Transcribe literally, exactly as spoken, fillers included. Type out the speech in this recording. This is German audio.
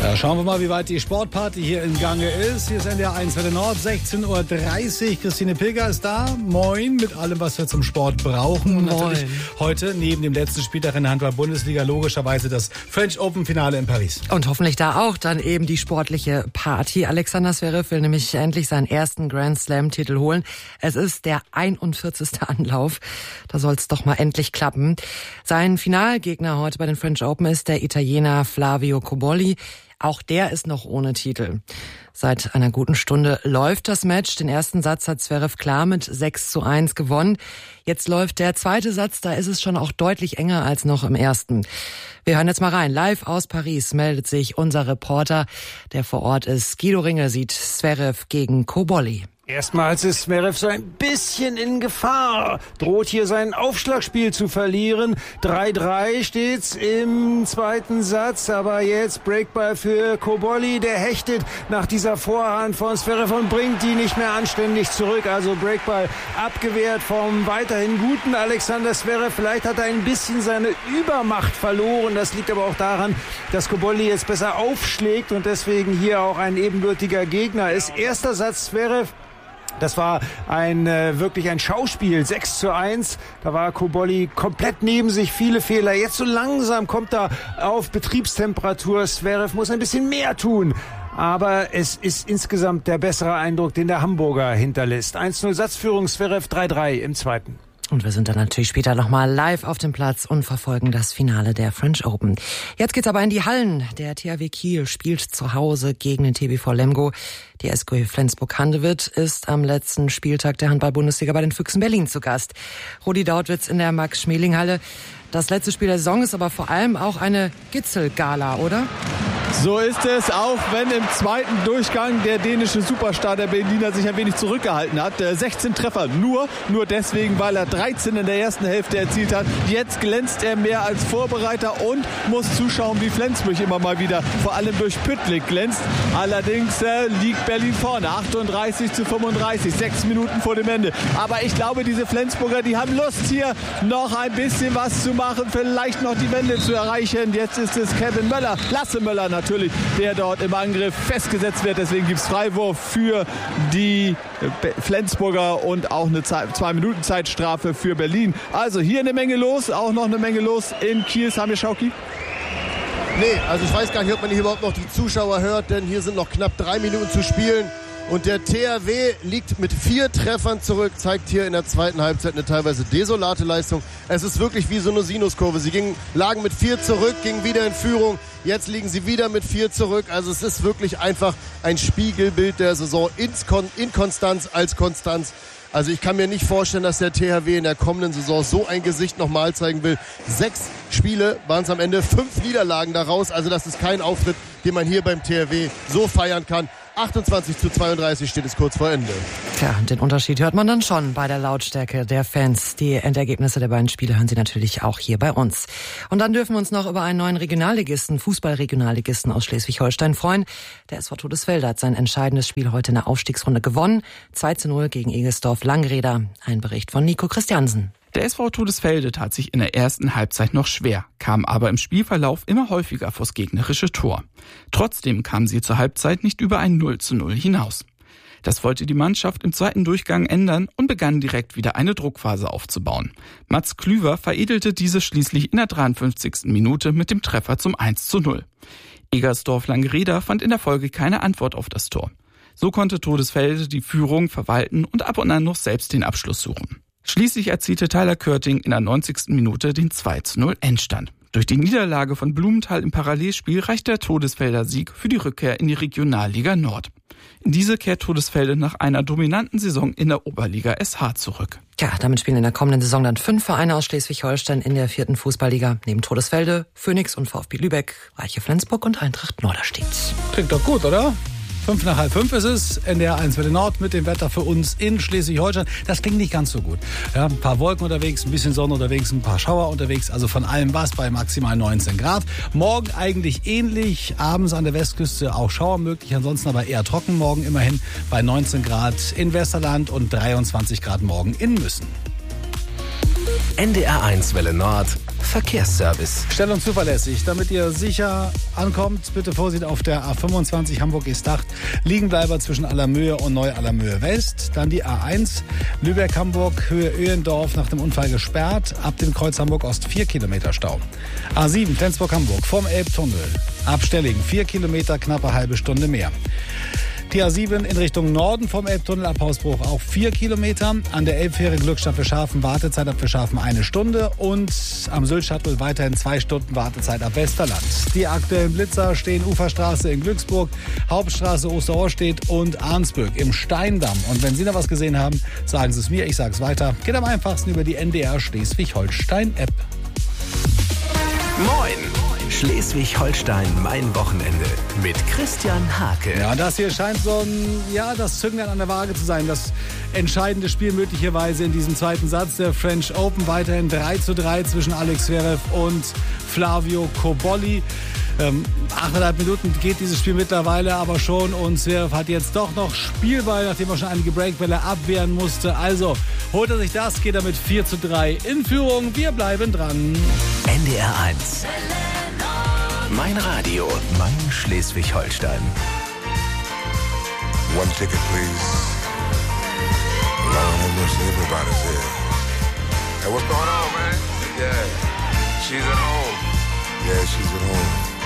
Ja, schauen wir mal, wie weit die Sportparty hier im Gange ist. Hier ist N D R eins Welle Nord, sechzehn Uhr dreißig. Christine Pilger ist da. Moin, mit allem, was wir zum Sport brauchen. Und natürlich heute neben dem letzten Spieltag in der Handball-Bundesliga logischerweise das French Open-Finale in Paris. Und hoffentlich da auch dann eben die sportliche Party. Alexander Zverev will nämlich endlich seinen ersten Grand Slam-Titel holen. Es ist der einundvierzigste Anlauf. Da soll es doch mal endlich klappen. Sein Finalgegner heute bei den French Open ist der Italiener Flavio Cobolli. Auch der ist noch ohne Titel. Seit einer guten Stunde läuft das Match. Den ersten Satz hat Zverev klar mit sechs zu eins gewonnen. Jetzt läuft der zweite Satz, da ist es schon auch deutlich enger als noch im ersten. Wir hören jetzt mal rein. Live aus Paris meldet sich unser Reporter, der vor Ort ist. Guido Ringel sieht Zverev gegen Cobolli. Erstmals ist Zverev so ein bisschen in Gefahr, droht hier sein Aufschlagspiel zu verlieren. drei drei steht's im zweiten Satz, aber jetzt Breakball für Cobolli, der hechtet nach dieser Vorhand von Zverev und bringt die nicht mehr anständig zurück. Also Breakball abgewehrt vom weiterhin guten Alexander Zverev. Vielleicht hat er ein bisschen seine Übermacht verloren. Das liegt aber auch daran, dass Cobolli jetzt besser aufschlägt und deswegen hier auch ein ebenbürtiger Gegner ist. Erster Satz Zverev. Das war ein äh, wirklich ein Schauspiel, sechs zu eins. Da war Cobolli komplett neben sich, viele Fehler. Jetzt so langsam kommt er auf Betriebstemperatur. Zverev muss ein bisschen mehr tun. Aber es ist insgesamt der bessere Eindruck, den der Hamburger hinterlässt. eins zu null Satzführung, Zverev drei drei im zweiten. Und wir sind dann natürlich später nochmal live auf dem Platz und verfolgen das Finale der French Open. Jetzt geht's aber in die Hallen. Der T H W Kiel spielt zu Hause gegen den T B V Lemgo. Die S G Flensburg-Handewitt ist am letzten Spieltag der Handball-Bundesliga bei den Füchsen Berlin zu Gast. Rudi Dautwitz in der Max-Schmeling-Halle. Das letzte Spiel der Saison ist aber vor allem auch eine Gitzel-Gala, oder? So ist es, auch wenn im zweiten Durchgang der dänische Superstar der Berliner sich ein wenig zurückgehalten hat. sechzehn Treffer nur, nur deswegen, weil er dreizehn in der ersten Hälfte erzielt hat. Jetzt glänzt er mehr als Vorbereiter und muss zuschauen, wie Flensburg immer mal wieder, vor allem durch Püttlik glänzt. Allerdings äh, liegt Berlin vorne, achtunddreißig zu fünfunddreißig, sechs Minuten vor dem Ende. Aber ich glaube, diese Flensburger, die haben Lust hier noch ein bisschen was zu machen, vielleicht noch die Wende zu erreichen. Jetzt ist es Kevin Möller, Lasse Möller natürlich. Natürlich, der dort im Angriff festgesetzt wird. Deswegen gibt es Freiwurf für die Flensburger und auch eine zwei Minuten Zeitstrafe für Berlin. Also hier eine Menge los, auch noch eine Menge los in Kiel. Samir Schauki? Nee, also ich weiß gar nicht, ob man hier überhaupt noch die Zuschauer hört, denn hier sind noch knapp drei Minuten zu spielen. Und der T H W liegt mit vier Treffern zurück, zeigt hier in der zweiten Halbzeit eine teilweise desolate Leistung. Es ist wirklich wie so eine Sinuskurve. Sie gingen, lagen mit vier zurück, gingen wieder in Führung. Jetzt liegen sie wieder mit vier zurück. Also es ist wirklich einfach ein Spiegelbild der Saison. Inkonstanz als Konstanz. Also ich kann mir nicht vorstellen, dass der T H W in der kommenden Saison so ein Gesicht nochmal zeigen will. Sechs Spiele waren es am Ende, fünf Niederlagen daraus. Also das ist kein Auftritt, den man hier beim T H W so feiern kann. achtundzwanzig zu zweiunddreißig steht es kurz vor Ende. Tja, den Unterschied hört man dann schon bei der Lautstärke der Fans. Die Endergebnisse der beiden Spiele hören Sie natürlich auch hier bei uns. Und dann dürfen wir uns noch über einen neuen Regionalligisten, Fußball-Regionalligisten aus Schleswig-Holstein freuen. Der S V Todesfelde hat sein entscheidendes Spiel heute in der Aufstiegsrunde gewonnen. zwei zu null gegen Egesdorf-Langreder. Ein Bericht von Nico Christiansen. Der S V Todesfelde tat sich in der ersten Halbzeit noch schwer, kam aber im Spielverlauf immer häufiger vors gegnerische Tor. Trotzdem kamen sie zur Halbzeit nicht über ein null zu null hinaus. Das wollte die Mannschaft im zweiten Durchgang ändern und begann direkt wieder eine Druckphase aufzubauen. Mats Klüver veredelte diese schließlich in der dreiundfünfzigsten Minute mit dem Treffer zum eins zu null. Egersdorf-Langreder fand in der Folge keine Antwort auf das Tor. So konnte Todesfelde die Führung verwalten und ab und an noch selbst den Abschluss suchen. Schließlich erzielte Tyler Körting in der neunzigsten Minute den zwei zu null Endstand. Durch die Niederlage von Blumenthal im Parallelspiel reicht der Todesfelder Sieg für die Rückkehr in die Regionalliga Nord. In diese kehrt Todesfelde nach einer dominanten Saison in der Oberliga S H zurück. Ja, damit spielen in der kommenden Saison dann fünf Vereine aus Schleswig-Holstein in der vierten Fußballliga. Neben Todesfelde, Phoenix und VfB Lübeck, Reiche Flensburg und Eintracht Norderstedt. Klingt doch gut, oder? Fünf nach halb fünf ist es, N D R eins Welle Nord mit dem Wetter für uns in Schleswig-Holstein. Das klingt nicht ganz so gut. Ja, ein paar Wolken unterwegs, ein bisschen Sonne unterwegs, ein paar Schauer unterwegs. Also von allem was bei maximal neunzehn Grad. Morgen eigentlich ähnlich, abends an der Westküste auch Schauer möglich. Ansonsten aber eher trocken morgen immerhin bei neunzehn Grad in Westerland und dreiundzwanzig Grad morgen in Müssen. N D R eins Welle Nord Verkehrsservice. Schnell und zuverlässig, damit ihr sicher ankommt. Bitte Vorsicht auf der A fünfundzwanzig Hamburg-Geesthacht. Liegenbleiber zwischen Allermöhe und Neu-Allermöhe West. Dann die A eins Lübeck-Hamburg, Höhe Öhendorf, nach dem Unfall gesperrt. Ab dem Kreuz Hamburg-Ost vier Kilometer Stau. A sieben Flensburg-Hamburg vorm Elbtunnel. Ab Stelling vier Kilometer, knappe halbe Stunde mehr. Die A sieben in Richtung Norden vom Elbtunnel ab Hausbruch auch vier Kilometer. An der Elbfähre Glückstadt Fischhafen Wartezeit ab Fischhafen eine Stunde. Und am Sylt-Shuttle weiterhin zwei Stunden Wartezeit ab Westerland. Die aktuellen Blitzer stehen Uferstraße in Glücksburg, Hauptstraße Osterhorstedt und Arnsburg im Steindamm. Und wenn Sie noch was gesehen haben, sagen Sie es mir, ich sage es weiter. Geht am einfachsten über die N D R Schleswig-Holstein-App. Moin! Schleswig-Holstein, mein Wochenende mit Christian Hake. Ja, das hier scheint so ein, ja, das Zünglein an der Waage zu sein. Das entscheidende Spiel möglicherweise in diesem zweiten Satz der French Open. Weiterhin drei zu drei zwischen Alex Zverev und Flavio Cobolli. Ähm, achteinhalb Minuten geht dieses Spiel mittlerweile aber schon und Zverev hat jetzt doch noch Spielball, nachdem er schon einige Breakbälle abwehren musste. Also holt er sich das, geht er mit vier zu drei in Führung. Wir bleiben dran. N D R eins. Mein Radio, mein Schleswig-Holstein. One ticket, please. Lord have mercy, everybody's here. Hey, what's going on, man? Yeah, she's at home. Yeah, she's at home.